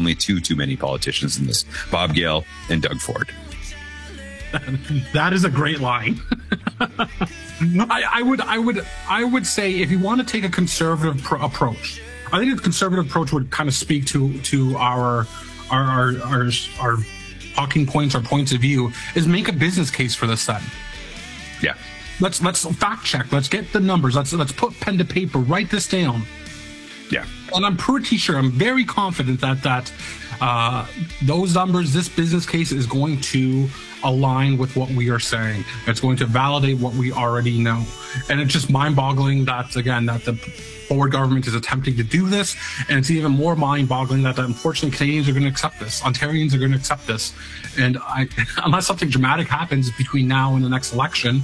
only too many politicians in this: Bob Gale and Doug Ford. That is a great line. I would say if you want to take a conservative approach, I think a conservative approach would kind of speak to our talking points, our points of view, is make a business case for this then. Yeah. Let's fact check. Let's get the numbers. Let's put pen to paper. Write this down. Yeah. And I'm pretty sure, I'm very confident that those numbers, this business case is going to align with what we are saying. It's going to validate what we already know. And it's just mind-boggling that the Ford government is attempting to do this. And it's even more mind-boggling that unfortunately Canadians are going to accept this. Ontarians are going to accept this. And unless something dramatic happens between now and the next election,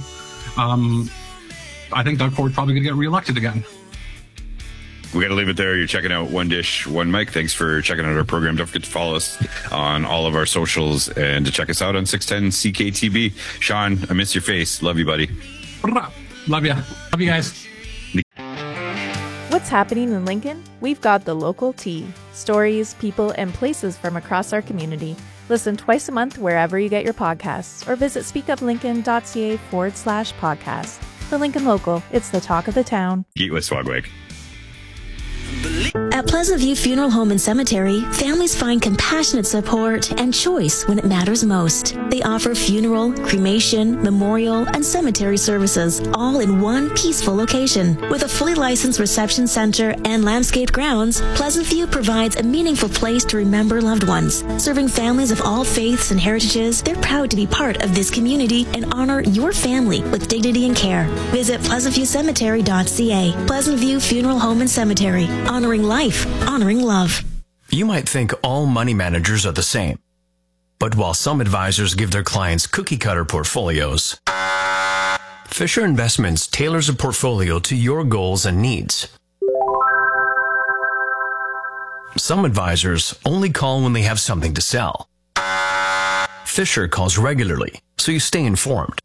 I think Doug Ford's probably going to get reelected again. We got to leave it there. You're checking out One Dish, One Mic. Thanks for checking out our program. Don't forget to follow us on all of our socials and to check us out on 610 CKTB. Sean, I miss your face. Love you, buddy. Love you. Love you guys. What's happening in Lincoln? We've got the local tea. Stories, people, and places from across our community. Listen twice a month wherever you get your podcasts or visit speakuplincoln.ca/podcast. The Lincoln Local. It's the talk of the town. Eat with Swagwag. At Pleasant View Funeral Home and Cemetery, families find compassionate support and choice when it matters most. They offer funeral, cremation, memorial, and cemetery services, all in one peaceful location. With a fully licensed reception center and landscaped grounds, Pleasant View provides a meaningful place to remember loved ones. Serving families of all faiths and heritages, they're proud to be part of this community and honor your family with dignity and care. Visit pleasantviewcemetery.ca. Pleasant View Funeral Home and Cemetery. Honoring life, honoring love. You might think all money managers are the same. But while some advisors give their clients cookie-cutter portfolios, Fisher Investments tailors a portfolio to your goals and needs. Some advisors only call when they have something to sell. Fisher calls regularly, so you stay informed.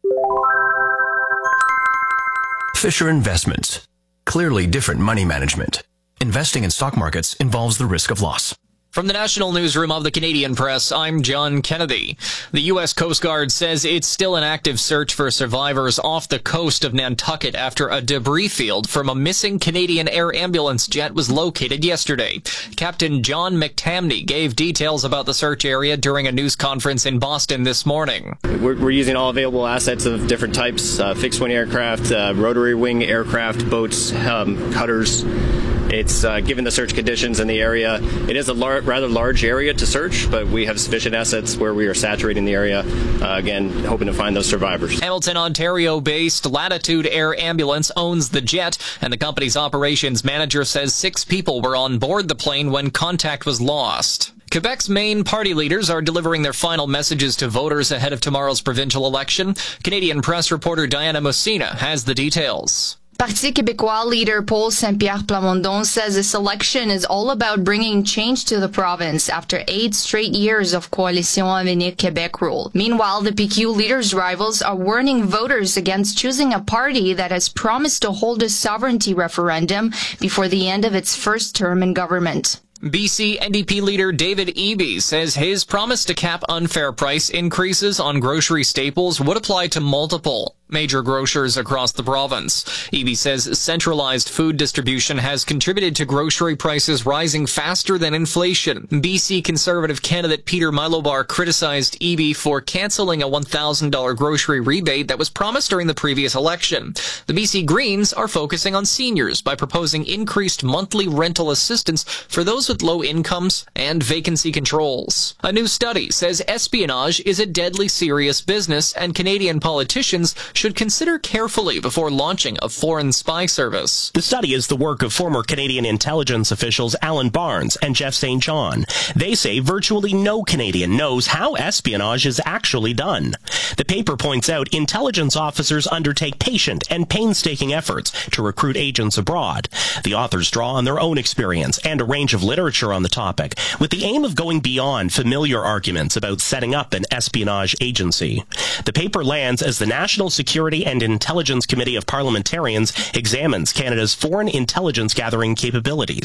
Fisher Investments. Clearly different money management. Investing in stock markets involves the risk of loss. From the National Newsroom of the Canadian Press, I'm John Kennedy. The U.S. Coast Guard says it's still an active search for survivors off the coast of Nantucket after a debris field from a missing Canadian Air Ambulance jet was located yesterday. Captain John McTamney gave details about the search area during a news conference in Boston this morning. We're using all available assets of different types, fixed-wing aircraft, rotary wing aircraft, boats, cutters. It's given the search conditions in the area. It is a rather large area to search, but we have sufficient assets where we are saturating the area, again, hoping to find those survivors. Hamilton, Ontario-based Latitude Air Ambulance owns the jet, and the company's operations manager says 6 people were on board the plane when contact was lost. Quebec's main party leaders are delivering their final messages to voters ahead of tomorrow's provincial election. Canadian press reporter Diana Messina has the details. Parti Québécois leader Paul Saint-Pierre Plamondon says this election is all about bringing change to the province after 8 straight years of Coalition Avenir Québec rule. Meanwhile, the PQ leader's rivals are warning voters against choosing a party that has promised to hold a sovereignty referendum before the end of its first term in government. BC NDP leader David Eby says his promise to cap unfair price increases on grocery staples would apply to multiple major grocers across the province. Eby says centralized food distribution has contributed to grocery prices rising faster than inflation. BC Conservative candidate Peter Milobar criticized Eby for canceling a $1,000 grocery rebate that was promised during the previous election. The BC Greens are focusing on seniors by proposing increased monthly rental assistance for those with low incomes and vacancy controls. A new study says espionage is a deadly serious business, and Canadian politicians should consider carefully before launching a foreign spy service. The study is the work of former Canadian intelligence officials Alan Barnes and Jeff St. John. They say virtually no Canadian knows how espionage is actually done. The paper points out intelligence officers undertake patient and painstaking efforts to recruit agents abroad. The authors draw on their own experience and a range of literature on the topic, with the aim of going beyond familiar arguments about setting up an espionage agency. The paper lands as the National Security and Intelligence Committee of Parliamentarians examines Canada's foreign intelligence gathering capabilities.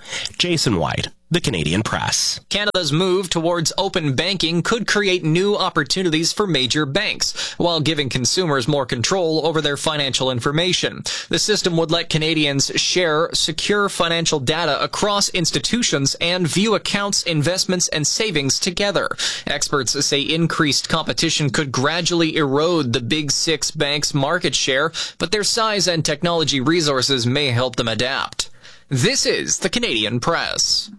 Jason White, The Canadian Press. Canada's move towards open banking could create new opportunities for major banks, while giving consumers more control over their financial information. The system would let Canadians share secure financial data across institutions and view accounts, investments, and savings together. Experts say increased competition could gradually erode the big six banks' market share, but their size and technology resources may help them adapt. This is the Canadian Press.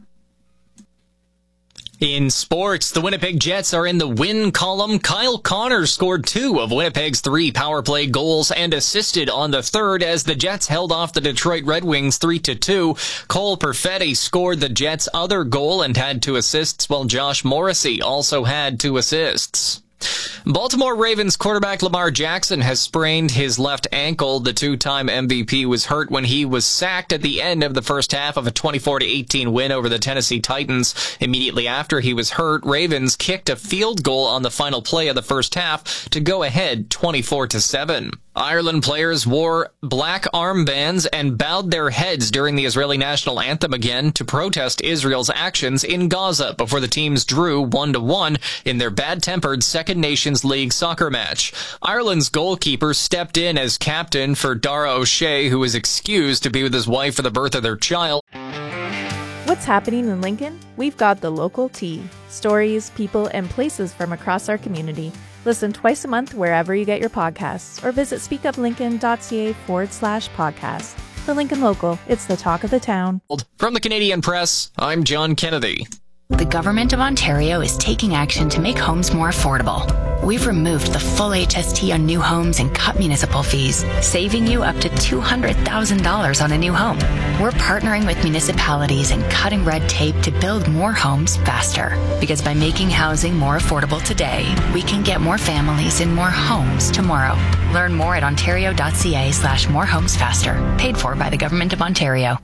In sports, the Winnipeg Jets are in the win column. Kyle Connor scored 2 of Winnipeg's 3 power play goals and assisted on the third as the Jets held off the Detroit Red Wings 3-2. Cole Perfetti scored the Jets' other goal and had 2 assists, while Josh Morrissey also had 2 assists. Baltimore Ravens quarterback Lamar Jackson has sprained his left ankle. The 2-time MVP was hurt when he was sacked at the end of the first half of a 24-18 win over the Tennessee Titans. Immediately after he was hurt, Ravens kicked a field goal on the final play of the first half to go ahead 24-7. Ireland players wore black armbands and bowed their heads during the Israeli national anthem again to protest Israel's actions in Gaza before the teams drew 1-1 in their bad-tempered Second Nations League soccer match. Ireland's goalkeeper stepped in as captain for Dara O'Shea, who was excused to be with his wife for the birth of their child. What's happening in Lincoln? We've got the local tea. Stories, people, and places from across our community. Listen twice a month wherever you get your podcasts or visit speakuplincoln.ca/podcast. The Lincoln Local, it's the talk of the town. From the Canadian Press, I'm John Kennedy. The Government of Ontario is taking action to make homes more affordable. We've removed the full HST on new homes and cut municipal fees, saving you up to $200,000 on a new home. We're partnering with municipalities and cutting red tape to build more homes faster. Because by making housing more affordable today, we can get more families in more homes tomorrow. Learn more at ontario.ca/morehomesfaster. Paid for by the Government of Ontario.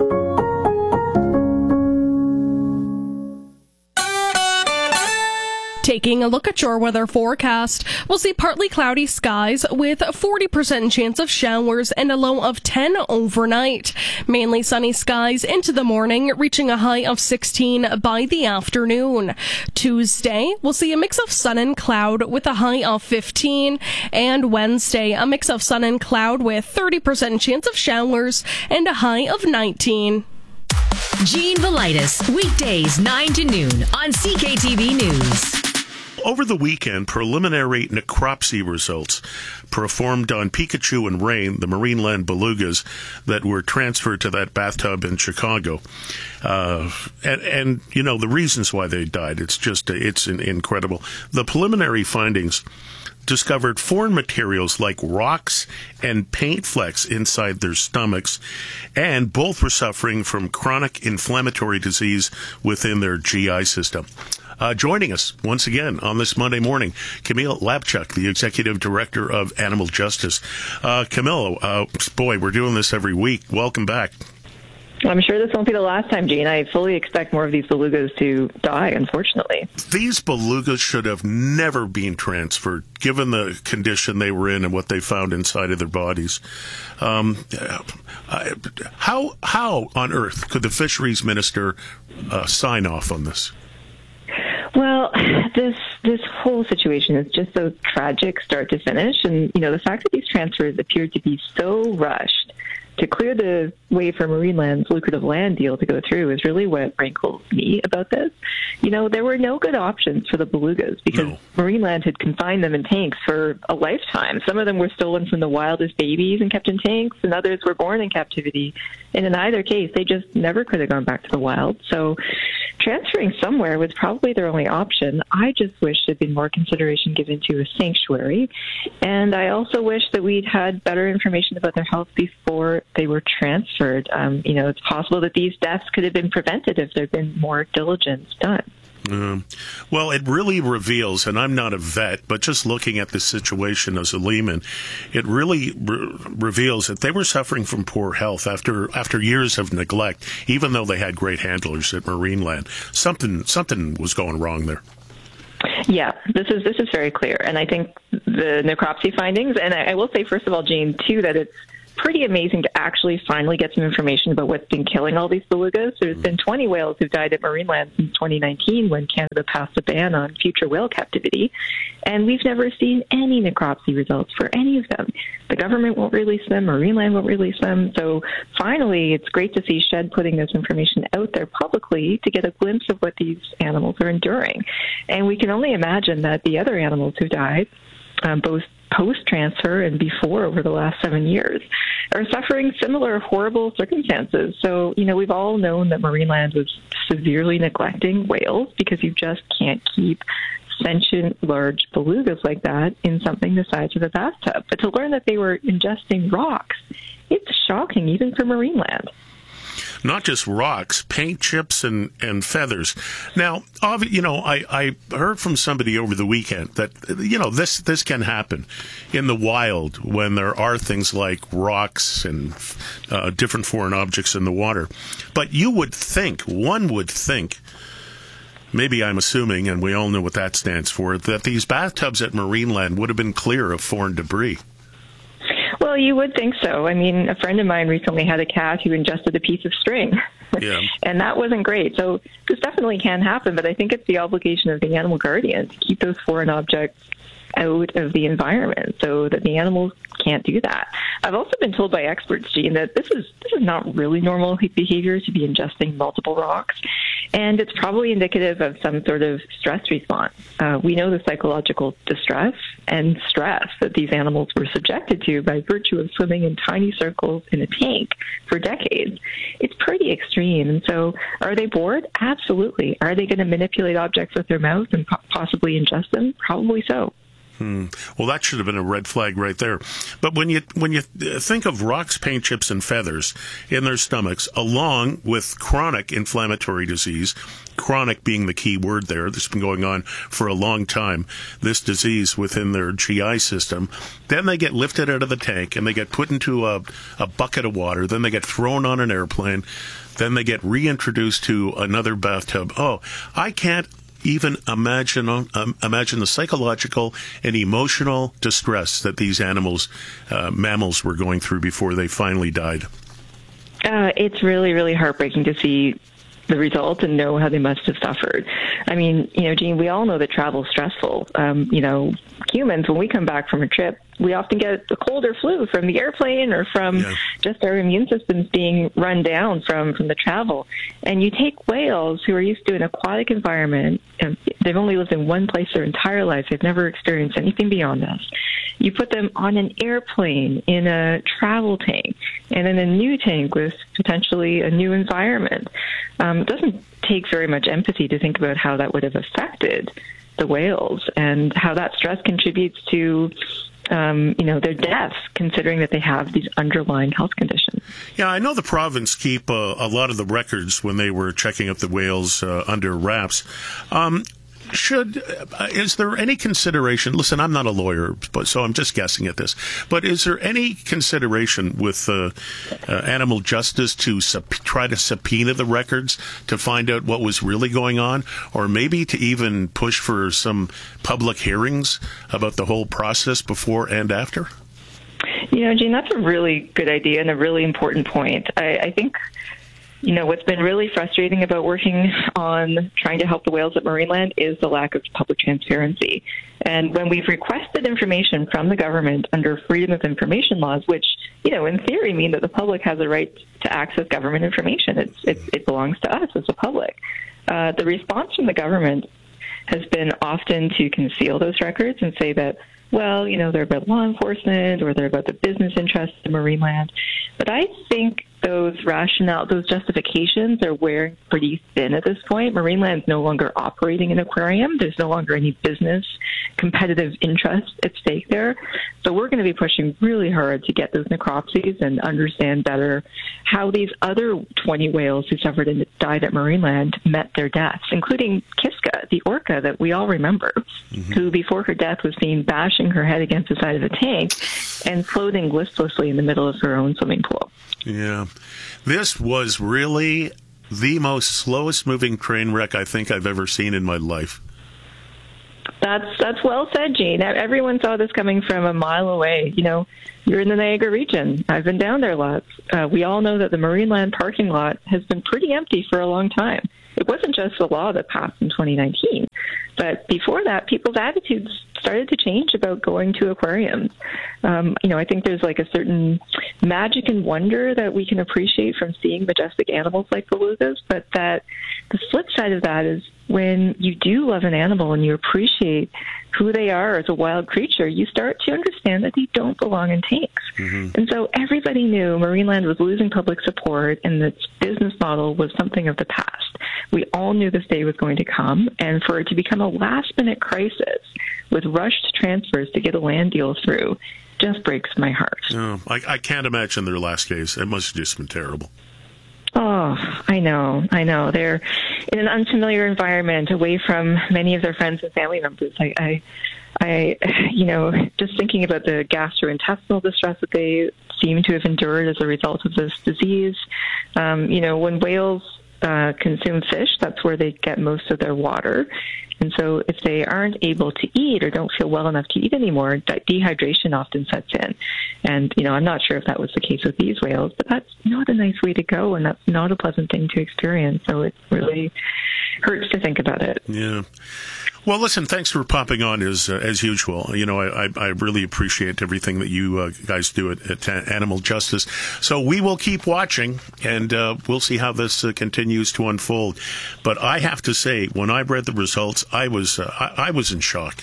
Taking a look at your weather forecast, we'll see partly cloudy skies with a 40% chance of showers and a low of 10 overnight. Mainly sunny skies into the morning, reaching a high of 16 by the afternoon. Tuesday, we'll see a mix of sun and cloud with a high of 15. And Wednesday, a mix of sun and cloud with 30% chance of showers and a high of 19. Jean Velitis, weekdays 9 to noon on CKTV News. Over the weekend, preliminary necropsy results performed on Pikachu and Rain, the Marineland belugas that were transferred to that bathtub in Chicago. And you know, the reasons why they died, it's incredible. The preliminary findings discovered foreign materials like rocks and paint flecks inside their stomachs, and both were suffering from chronic inflammatory disease within their GI system. Joining us once again on this Monday morning, Camille Lapchuk, the Executive Director of Animal Justice. Camille, boy, we're doing this every week. Welcome back. I'm sure this won't be the last time, Gene. I fully expect more of these belugas to die, unfortunately. These belugas should have never been transferred, given the condition they were in and what they found inside of their bodies. How on earth could the fisheries minister sign off on this? Well, this whole situation is just so tragic, start to finish. And, you know, the fact that these transfers appeared to be so rushed to clear the way for Marineland's lucrative land deal to go through is really what rankles me about this. You know, there were no good options for the belugas because Marineland had confined them in tanks for a lifetime. Some of them were stolen from the wild as babies and kept in tanks, and others were born in captivity. And in either case, they just never could have gone back to the wild. So transferring somewhere was probably their only option. I just wish there'd been more consideration given to a sanctuary. And I also wish that we'd had better information about their health before they were transferred. You know, it's possible that these deaths could have been prevented if there'd been more diligence done. Well, it really reveals, and I'm not a vet, but just looking at the situation as a layman, it really reveals that they were suffering from poor health after years of neglect, even though they had great handlers at Marineland. Something was going wrong there. Yeah, this is very clear. And I think the necropsy findings, and I will say, first of all, Jean, too, that it's pretty amazing to actually finally get some information about what's been killing all these belugas. There's been 20 whales who've died at Marineland since 2019 when Canada passed a ban on future whale captivity. And we've never seen any necropsy results for any of them. The government won't release them. Marineland won't release them. So finally, it's great to see SHED putting this information out there publicly to get a glimpse of what these animals are enduring. And we can only imagine that the other animals who died, both post-transfer and before over the last 7 years, are suffering similar horrible circumstances. So, we've all known that Marineland was severely neglecting whales because you just can't keep sentient large belugas like that in something the size of a bathtub. But to learn that they were ingesting rocks, it's shocking even for Marineland. Not just rocks, paint chips and feathers. Now, I heard from somebody over the weekend that, this can happen in the wild when there are things like rocks and different foreign objects in the water. But one would think, maybe I'm assuming, and we all know what that stands for, that these bathtubs at Marineland would have been clear of foreign debris. Well, you would think so. I mean, a friend of mine recently had a cat who ingested a piece of string. Yeah. And that wasn't great. So this definitely can happen, but I think it's the obligation of the animal guardian to keep those foreign objects out of the environment so that the animals can't do that. I've also been told by experts, Jean, that this is not really normal behavior to be ingesting multiple rocks, and it's probably indicative of some sort of stress response. We know the psychological distress and stress that these animals were subjected to by virtue of swimming in tiny circles in a tank for decades. It's pretty extreme. And so are they bored? Absolutely. Are they going to manipulate objects with their mouth and possibly ingest them? Probably so. Well, that should have been a red flag right there. But when you think of rocks, paint chips, and feathers in their stomachs, along with chronic inflammatory disease, chronic being the key word there, this has been going on for a long time, this disease within their GI system, then they get lifted out of the tank and they get put into a bucket of water, then they get thrown on an airplane, then they get reintroduced to another bathtub. Oh, I can't even imagine the psychological and emotional distress that these mammals were going through before they finally died. It's really, really heartbreaking to see the result and know how they must have suffered. I mean, Jean, we all know that travel is stressful. Humans, when we come back from a trip, we often get a cold or flu from the airplane or from just our immune systems being run down from the travel. And you take whales who are used to an aquatic environment, and they've only lived in one place their entire life. They've never experienced anything beyond this. You put them on an airplane in a travel tank and in a new tank with potentially a new environment. It doesn't take very much empathy to think about how that would have affected the whales and how that stress contributes to their deaths, considering that they have these underlying health conditions. Yeah, I know the province keep a lot of the records when they were checking up the whales under wraps. Is there any consideration? Listen, I'm not a lawyer, so I'm just guessing at this. But is there any consideration with animal justice to try to subpoena the records to find out what was really going on, or maybe to even push for some public hearings about the whole process before and after? Jean, that's a really good idea and a really important point. I think what's been really frustrating about working on trying to help the whales at Marineland is the lack of public transparency. And when we've requested information from the government under freedom of information laws, which, in theory mean that the public has a right to access government information, it belongs to us as the public. The response from the government has been often to conceal those records and say that, well, they're about law enforcement or they're about the business interests of Marineland. But I think those justifications are wearing pretty thin at this point. Marineland's no longer operating an aquarium. There's no longer any business competitive interest at stake there. So we're going to be pushing really hard to get those necropsies and understand better how these other 20 whales who suffered and died at Marineland met their deaths, including Kiska, the orca that we all remember, who before her death was seen bashing her head against the side of a tank and floating listlessly in the middle of her own swimming pool. Yeah. This was really the most slowest moving train wreck I think I've ever seen in my life. That's well said, Jean. Everyone saw this coming from a mile away. You know, you're in the Niagara region. I've been down there lots. We all know that the Marineland parking lot has been pretty empty for a long time. It wasn't just the law that passed in 2019, but before that, people's attitudes started to change about going to aquariums. You know, I think there's like a certain magic and wonder that we can appreciate from seeing majestic animals like belugas, but that the flip side of that is when you do love an animal and you appreciate who they are as a wild creature, you start to understand that they don't belong in tanks. Mm-hmm. And so everybody knew Marineland was losing public support and its business model was something of the past. We all knew this day was going to come, and for it to become a last-minute crisis with rushed transfers to get a land deal through just breaks my heart. Oh, I can't imagine their last days. It must have just been terrible. Oh, I know. They're in an unfamiliar environment, away from many of their friends and family members. I you know, just thinking about the gastrointestinal distress that they seem to have endured as a result of this disease. You know, when whales consume fish, that's where they get most of their water. And so if they aren't able to eat or don't feel well enough to eat anymore, dehydration often sets in. And, you know, I'm not sure if that was the case with these whales, but that's not a nice way to go, and that's not a pleasant thing to experience. So it really hurts to think about it. Yeah. Well, listen, thanks for popping on as usual. You know, I really appreciate everything that you guys do at Animal Justice. So we will keep watching, and we'll see how this continues to unfold. But I have to say, when I read the results, I was in shock.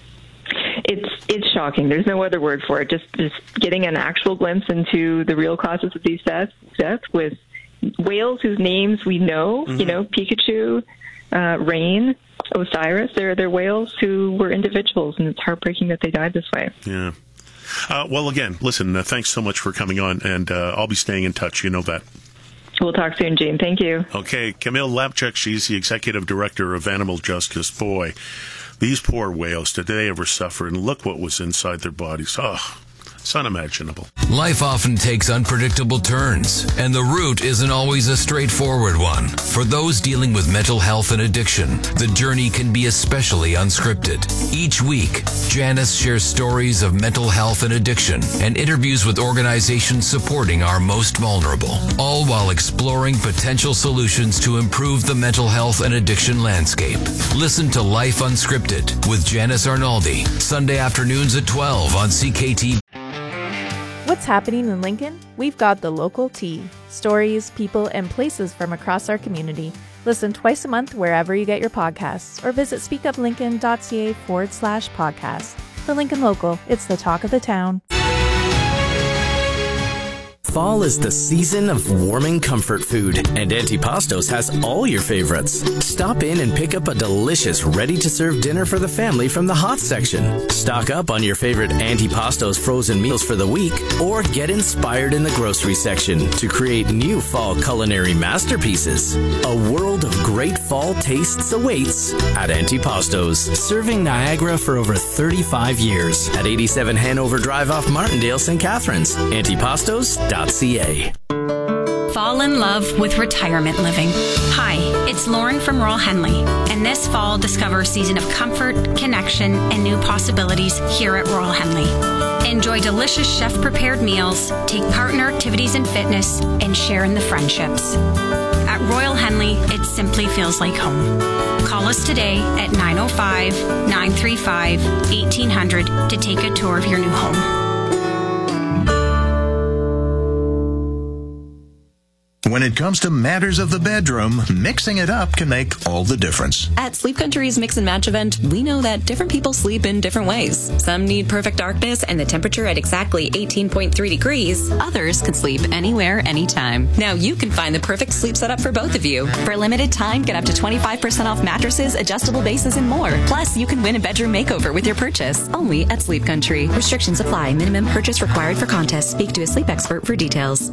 It's shocking. There's no other word for it. Just getting an actual glimpse into the real causes of these deaths with whales whose names we know, mm-hmm. You know, Pikachu, Rain, Osiris, they're whales who were individuals, and it's heartbreaking that they died this way. Yeah. Well, again, listen, thanks so much for coming on, and I'll be staying in touch. You know that. We'll talk soon, Gene. Thank you. Okay. Camille Lapchuk, she's the executive director of Animal Justice. Boy, these poor whales, did they ever suffer? And look what was inside their bodies. Oh, it's unimaginable. Life often takes unpredictable turns, and the route isn't always a straightforward one. For those dealing with mental health and addiction, the journey can be especially unscripted. Each week, Janice shares stories of mental health and addiction and interviews with organizations supporting our most vulnerable, all while exploring potential solutions to improve the mental health and addiction landscape. Listen to Life Unscripted with Janice Arnaldi, Sunday afternoons at 12 on CKTV. What's happening in Lincoln? We've got the local tea. Stories, people, and places from across our community. Listen twice a month wherever you get your podcasts, or visit speakuplincoln.ca/podcast. The Lincoln Local, it's the talk of the town. Fall is the season of warming comfort food, and Antipastos has all your favorites. Stop in and pick up a delicious, ready-to-serve dinner for the family from the hot section. Stock up on your favorite Antipastos frozen meals for the week, or get inspired in the grocery section to create new fall culinary masterpieces. A world of great fall tastes awaits at Antipastos, serving Niagara for over 35 years at 87 Hanover Drive off Martindale, St. Catharines. Antipastos.ca. Fall in love with retirement living. Hi, it's Lauren from Royal Henley, and this fall discover a season of comfort, connection, and new possibilities here at Royal Henley. Enjoy delicious chef-prepared meals, take part in our activities and fitness, and share in the friendships. At Royal Henley, it simply feels like home. Call us today at 905-935-1800 to take a tour of your new home. When it comes to matters of the bedroom, mixing it up can make all the difference. At Sleep Country's Mix and Match event, we know that different people sleep in different ways. Some need perfect darkness and the temperature at exactly 18.3 degrees. Others can sleep anywhere, anytime. Now you can find the perfect sleep setup for both of you. For a limited time, get up to 25% off mattresses, adjustable bases, and more. Plus, you can win a bedroom makeover with your purchase. Only at Sleep Country. Restrictions apply. Minimum purchase required for contest. Speak to a sleep expert for details.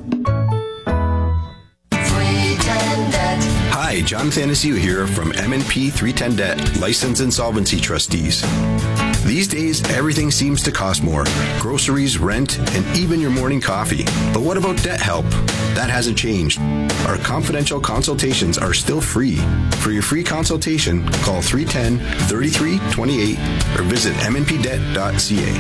Hi, John Thanasiu here from M&P 310 Debt, Licensed Insolvency Trustees. These days, everything seems to cost more. Groceries, rent, and even your morning coffee. But what about debt help? That hasn't changed. Our confidential consultations are still free. For your free consultation, call 310-3328 or visit mnpdebt.ca.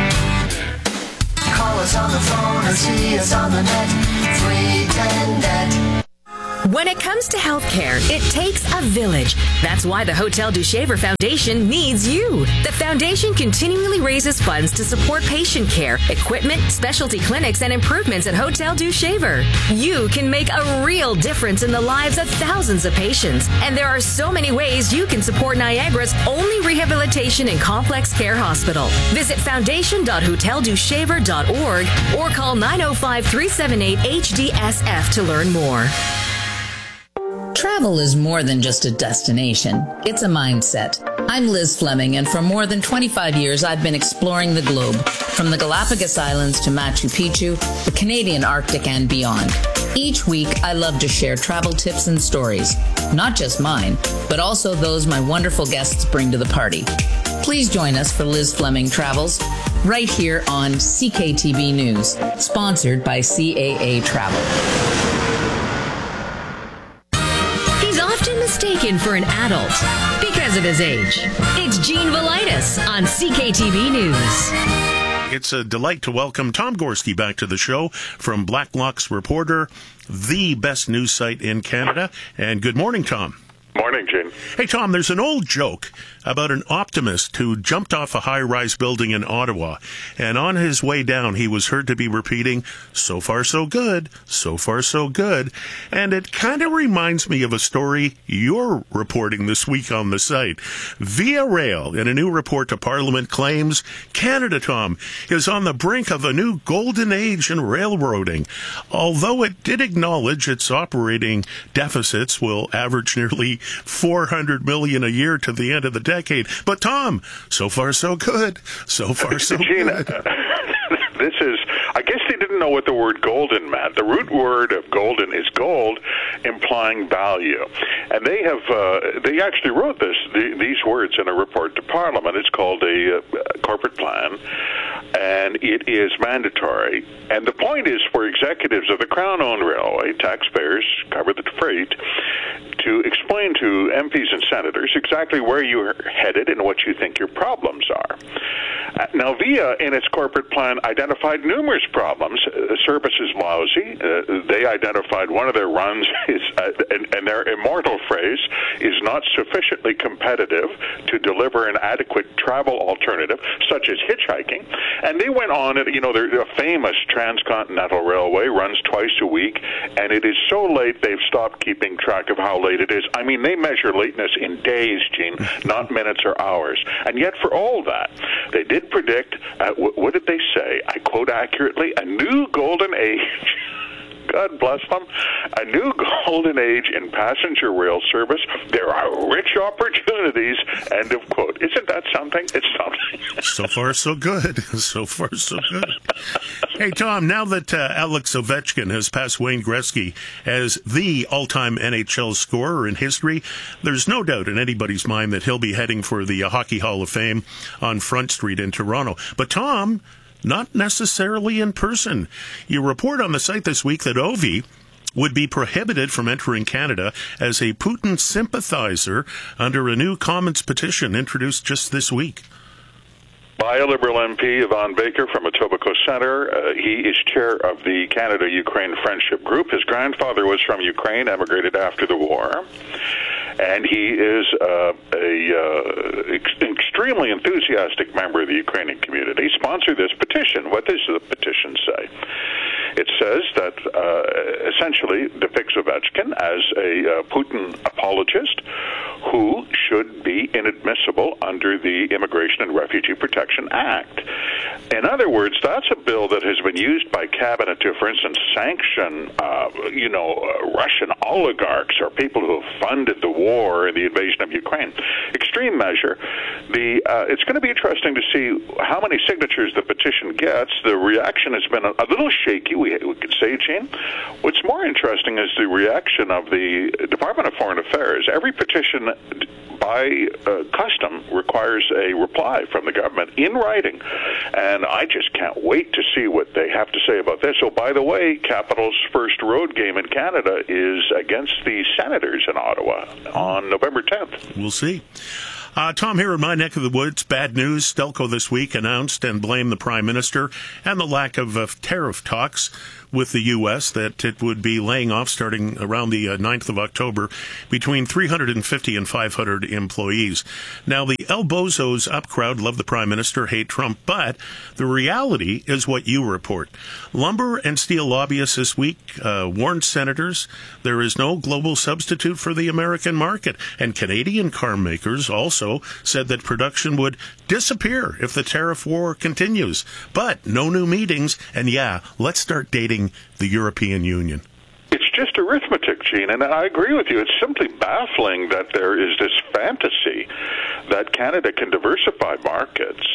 Call us on the phone or see us on the net. 310-NET. When it comes to healthcare, it takes a village. That's why the Hotel du Shaver Foundation needs you. The foundation continually raises funds to support patient care, equipment, specialty clinics, and improvements at Hotel du Shaver. You can make a real difference in the lives of thousands of patients. And there are so many ways you can support Niagara's only rehabilitation and complex care hospital. Visit foundation.hoteldushaver.org or call 905-378-HDSF to learn more. Travel is more than just a destination. It's a mindset. I'm Liz Fleming, and for more than 25 years, I've been exploring the globe, from the Galapagos Islands to Machu Picchu, the Canadian Arctic, and beyond. Each week, I love to share travel tips and stories, not just mine, but also those my wonderful guests bring to the party. Please join us for Liz Fleming Travels, right here on CKTB News, sponsored by CAA Travel. Mistaken for an adult because of his age. It's Gene Velitis on CKTB News. It's a delight to welcome Tom Gorski back to the show from Blacklock's Reporter, the best news site in Canada. And good morning, Tom. Morning, Gene. Hey, Tom, there's an old joke about an optimist who jumped off a high-rise building in Ottawa, and on his way down, he was heard to be repeating, "So far, so good. So far, so good." And it kind of reminds me of a story you're reporting this week on the site. Via Rail, in a new report to Parliament, claims Canada, Tom, is on the brink of a new golden age in railroading. Although it did acknowledge its operating deficits will average nearly $400 million a year to the end of the decade. But Tom, so far so good. So far so Gene, good. This is, I guess they didn't know what the word golden meant. The root word of golden is gold, implying value. And they have, they actually wrote these words in a report to Parliament. It's called a corporate plan, and it is mandatory. And the point is for executives of the Crown-owned railway, taxpayers cover the freight, to explain to MPs and senators exactly where you're headed and what you think your problems are. Now, Via, in its corporate plan, identified numerous problems. Service is lousy. They identified one of their runs is, and their immortal phrase, is not sufficiently competitive to deliver an adequate travel alternative, such as hitchhiking. And they went on, their famous transcontinental railway runs twice a week, and it is so late they've stopped keeping track of how late it is. I mean, they measure lateness in days, Gene, not minutes or hours. And yet, for all that, they did predict, what did they say? I quote accurately, a new golden age. God bless them. A new golden age in passenger rail service. There are rich opportunities. End of quote. Isn't that something? It's something. So far, so good. So far, so good. Hey, Tom, now that Alex Ovechkin has passed Wayne Gretzky as the all-time NHL scorer in history, there's no doubt in anybody's mind that he'll be heading for the Hockey Hall of Fame on Front Street in Toronto. But, Tom, not necessarily in person. You report on the site this week that Ovi would be prohibited from entering Canada as a Putin sympathizer under a new Commons petition introduced just this week. By a Liberal MP, Yvonne Baker from Etobicoke Centre. He is chair of the Canada-Ukraine Friendship Group. His grandfather was from Ukraine, emigrated after the war. And he is an extremely enthusiastic member of the Ukrainian community. He sponsored this petition. What does the petition say? It says that essentially depicts Ovechkin as a Putin apologist who should be inadmissible under the Immigration and Refugee Protection Act. In other words, that's a bill that has been used by cabinet to, for instance, sanction, Russian oligarchs or people who have funded the war and the invasion of Ukraine. extreme measure. It's going to be interesting to see how many signatures the petition gets. The reaction has been a little shaky, we could say, Gene. What's more interesting is the reaction of the Department of Foreign Affairs. Every petition by custom requires a reply from the government in writing, and I just can't wait to see what they have to say about this. So, by the way, Capital's first road game in Canada is against the Senators in Ottawa on November 10th. We'll see. Tom, here in my neck of the woods, bad news. Stelco this week announced and blamed the Prime Minister and the lack of tariff talks with the U.S. that it would be laying off starting around the 9th of October between 350 and 500 employees. Now, the El Bozos up crowd love the Prime Minister, hate Trump, but the reality is what you report. Lumber and steel lobbyists this week warned senators there is no global substitute for the American market, and Canadian car makers also said that production would disappear if the tariff war continues. But no new meetings, and yeah, let's start dating the European Union. It's just arithmetic, Gene, and I agree with you. It's simply baffling that there is this fantasy that Canada can diversify markets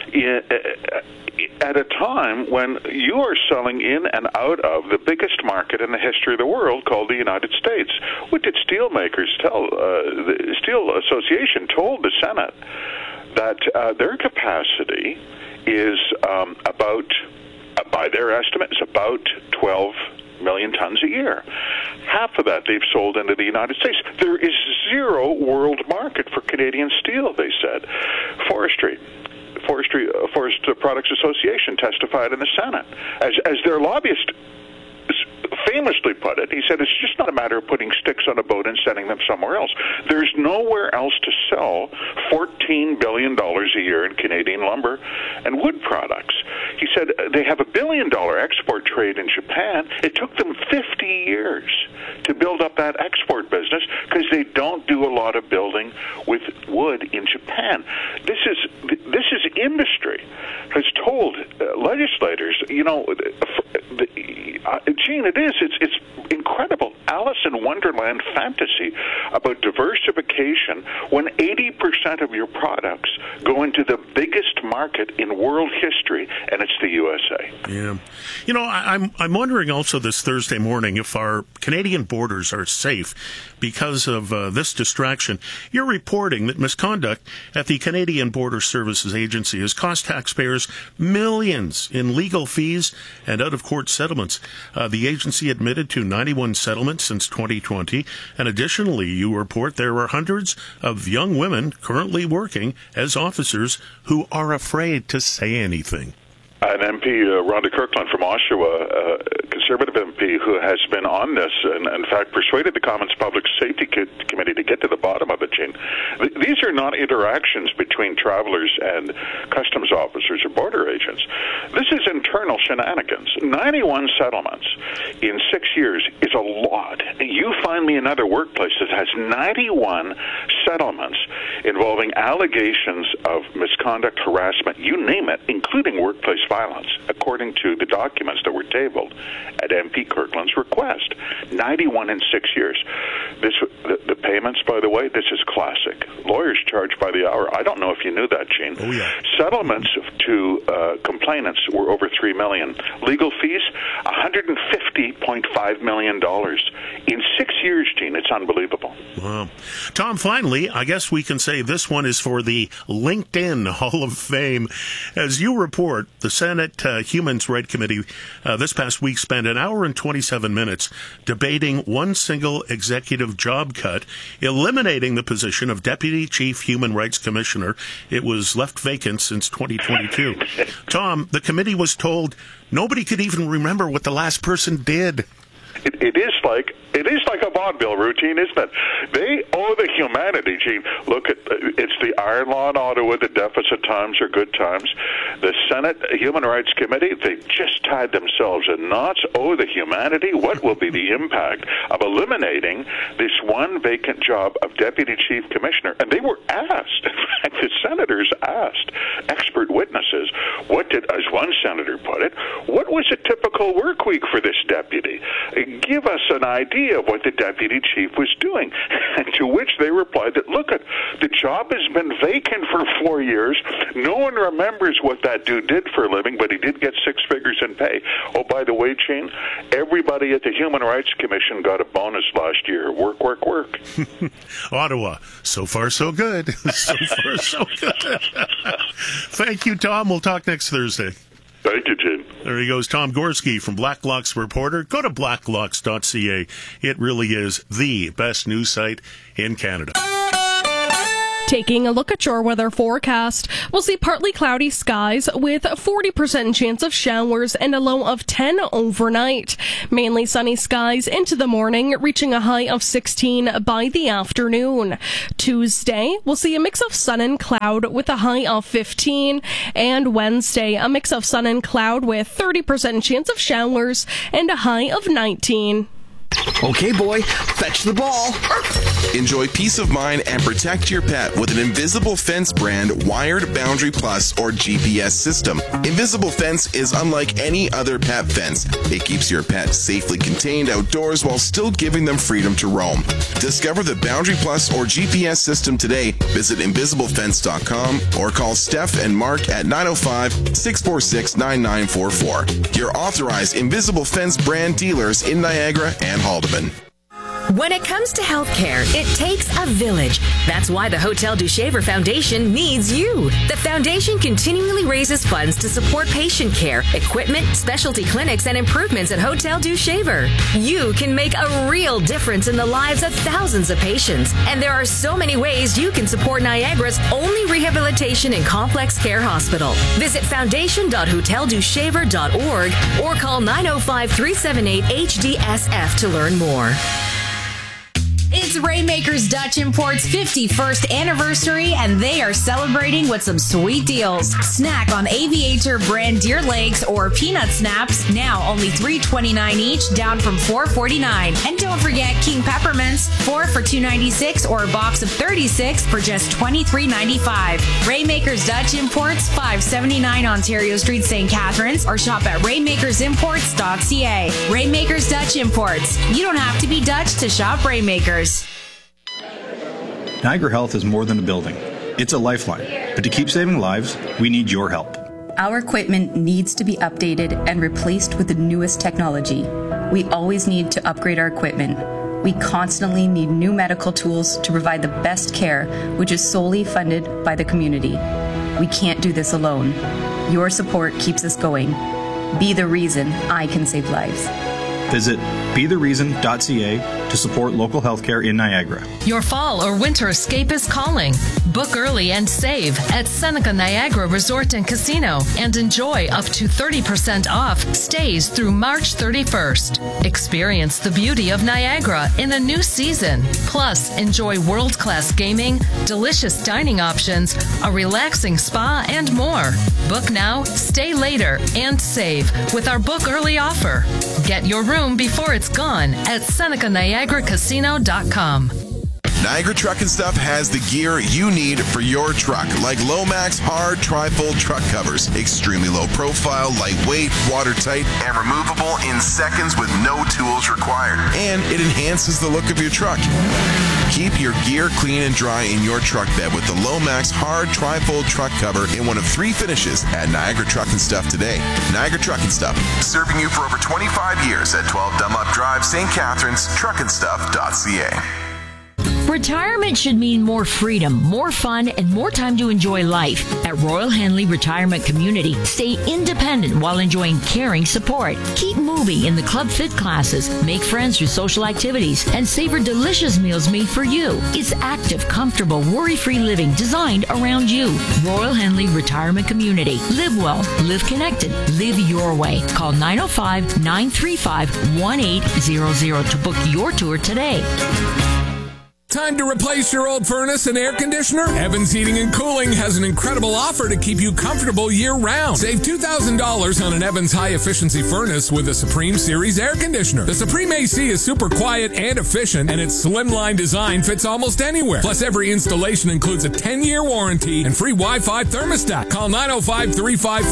at a time when you are selling in and out of the biggest market in the history of the world called the United States. What did steelmakers tell? The Steel Association told the Senate that their capacity is about, by their estimates, about 12 million tons a year. Half of that they've sold into the United States. There is zero world market for Canadian steel, they said. Forest Products Association testified in the Senate. As their lobbyist famously put it, he said, it's just not a matter of putting sticks on a boat and sending them somewhere else. There's nowhere else to sell $14 billion a year in Canadian lumber and wood products. He said they have $1 billion export trade in Japan. It took them 50 years to build up that export business because they don't do a lot of building with wood in Japan. This is industry has told legislators, Gene, it's incredible Alice in Wonderland fantasy about diversification when 80% of your products go into the biggest market in world history, and it's the USA. Yeah. I'm wondering also this Thursday morning if our Canadian borders are safe because of this distraction. You're reporting that misconduct at the Canadian Border Services Agency has cost taxpayers millions in legal fees and out-of-court settlements. The agency admitted to 91 settlements since 2020, and additionally, you report there are hundreds of young women currently working as officers who are afraid to say anything. An MP, Rhonda Kirkland from Oshawa, Conservative MP, who has been on this and, in fact, persuaded the Commons Public Safety Committee to get to the bottom of it, Gene. These are not interactions between travelers and customs officers or border agents. This is internal shenanigans. 91 settlements in 6 years is a lot. You find me another workplace that has 91 settlements involving allegations of misconduct, harassment, you name it, including workplace violence, according to the documents that were tabled at MP Kirkland's request. 91 in 6 years. The payments, by the way, this is classic. Lawyers charge by the hour. I don't know if you knew that, Gene. Oh, yeah. Settlements to complainants were over $3 million. Legal fees, $150.5 million. In 6 years, Gene, it's unbelievable. Wow. Tom, finally, I guess we can say this one is for the LinkedIn Hall of Fame. As you report, the Senate Human Rights Committee this past week spent an hour and 27 minutes debating one single executive job cut, eliminating the position of Deputy Chief Human Rights Commissioner. It was left vacant since 2022. Tom, the committee was told nobody could even remember what the last person did. It is like a vaudeville routine, isn't it? They owe the humanity, Gene. Look, it's the iron law in Ottawa. The deficit times are good times. The Senate Human Rights Committee, they just tied themselves in knots. Owe the humanity. What will be the impact of eliminating this one vacant job of Deputy Chief Commissioner? And they were asked, in fact, the senators asked expert witnesses is, as one senator put it, what was a typical work week for this deputy? Give us an idea of what the deputy chief was doing. And to which they replied that, look, the job has been vacant for 4 years. No one remembers what that dude did for a living, but he did get 6 figures in pay. Oh, by the way, Gene, everybody at the Human Rights Commission got a bonus last year. Work, work, work. Ottawa, so far so good. So far so good. Thank you, Tom. We'll talk next Thursday. Thank you, Jim. There he goes, Tom Gorski from Blacklocks Reporter. Go to blacklocks.ca. It really is the best news site in Canada. Taking a look at your weather forecast, we'll see partly cloudy skies with a 40% chance of showers and a low of 10 overnight. Mainly sunny skies into the morning, reaching a high of 16 by the afternoon. Tuesday, we'll see a mix of sun and cloud with a high of 15. And Wednesday, a mix of sun and cloud with 30% chance of showers and a high of 19. Okay, boy, fetch the ball. Enjoy peace of mind and protect your pet with an Invisible Fence brand Wired Boundary Plus or GPS system. Invisible Fence is unlike any other pet fence. It keeps your pet safely contained outdoors while still giving them freedom to roam. Discover the Boundary Plus or GPS system today. Visit invisiblefence.com or call Steph and Mark at 905-646-9944. Your authorized Invisible Fence brand dealers in Niagara and Haldeman. When it comes to healthcare, it takes a village. That's why the Hotel du Shaver Foundation needs you. The foundation continually raises funds to support patient care, equipment, specialty clinics, and improvements at Hotel du Shaver. You can make a real difference in the lives of thousands of patients. And there are so many ways you can support Niagara's only rehabilitation and complex care hospital. Visit foundation.hoteldushaver.org or call 905-378-HDSF to learn more. It's Rainmakers Dutch Import's 51st anniversary, and they are celebrating with some sweet deals. Snack on Aviator brand deer legs or peanut snaps, now only $3.29 each, down from $4.49. And don't forget King Peppermints, 4 for $2.96 or a box of 36 for just $23.95. Rainmakers Dutch Imports, 579 Ontario Street, St. Catharines, or shop at rainmakersimports.ca. Rainmakers Dutch Imports. You don't have to be Dutch to shop Rainmakers. Niagara Health is more than a building. It's a lifeline. But to keep saving lives, we need your help. Our equipment needs to be updated and replaced with the newest technology. We always need to upgrade our equipment. We constantly need new medical tools to provide the best care, which is solely funded by the community. We can't do this alone. Your support keeps us going. Be the reason I can save lives. Visit bethereason.ca to support local healthcare in Niagara. Your fall or winter escape is calling. Book early and save at Seneca Niagara Resort and Casino and enjoy up to 30% off stays through March 31st. Experience the beauty of Niagara in a new season. Plus, enjoy world-class gaming, delicious dining options, a relaxing spa, and more. Book now, stay later, and save with our book early offer. Get your room before it's gone at SenecaNiagaraCasino.com. Niagara Truck and Stuff has the gear you need for your truck, like Lomax hard tri-fold truck covers, extremely low profile, lightweight, watertight, and removable in seconds with no tools required. And it enhances the look of your truck. Keep your gear clean and dry in your truck bed with the Lomax hard tri-fold truck cover in one of 3 finishes at Niagara Truck and Stuff today. Niagara Truck and Stuff, serving you for over 25 years at 12 Dunlop Drive, St. Catharines, truckandstuff.ca. Retirement should mean more freedom, more fun, and more time to enjoy life. At Royal Henley Retirement Community, stay independent while enjoying caring support. Keep moving in the Club Fit classes, make friends through social activities, and savor delicious meals made for you. It's active, comfortable, worry-free living designed around you. Royal Henley Retirement Community. Live well, live connected, live your way. Call 905-935-1800 to book your tour today. Time to replace your old furnace and air conditioner? Evans Heating and Cooling has an incredible offer to keep you comfortable year-round. Save $2,000 on an Evans high-efficiency furnace with a Supreme Series air conditioner. The Supreme AC is super quiet and efficient, and its slimline design fits almost anywhere. Plus, every installation includes a 10-year warranty and free Wi-Fi thermostat. Call 905-35